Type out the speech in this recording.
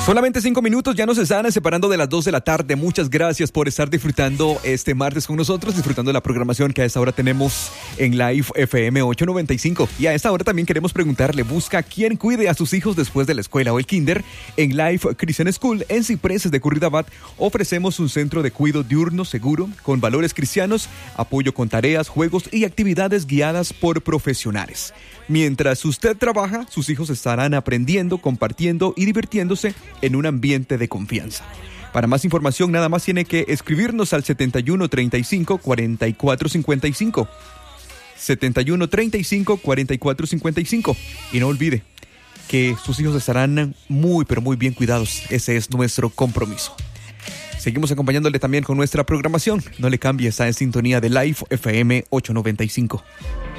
Solamente 5 minutos, ya nos están separando de las 2 de la tarde. Muchas gracias por estar disfrutando este martes con nosotros, disfrutando de la programación que a esta hora tenemos en Live FM 895. Y a esta hora también queremos preguntarle, busca quién cuide a sus hijos después de la escuela o el kinder. En Live Christian School, en Cipreses de Curridabat, ofrecemos un centro de cuidado diurno seguro, con valores cristianos, apoyo con tareas, juegos y actividades guiadas por profesionales. Mientras usted trabaja, sus hijos estarán aprendiendo, compartiendo y divirtiéndose en un ambiente de confianza. Para más información, nada más tiene que escribirnos al 7135-4455. 7135-4455. Y no olvide que sus hijos estarán muy, pero muy bien cuidados. Ese es nuestro compromiso. Seguimos acompañándole también con nuestra programación. No le cambie, está en sintonía de Live FM 895.